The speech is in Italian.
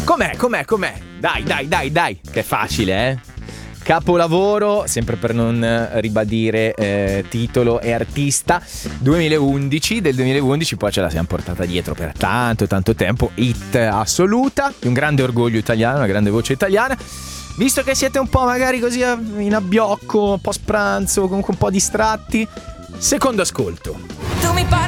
Com'è? Dai, che è facile, eh? Capolavoro, sempre per non ribadire titolo e artista, del 2011, poi ce la siamo portata dietro per tanto tempo, hit assoluta, un grande orgoglio italiano, una grande voce italiana. Visto che siete un po' magari così in abbiocco, post pranzo, comunque un po' distratti, secondo ascolto. Tu mi parli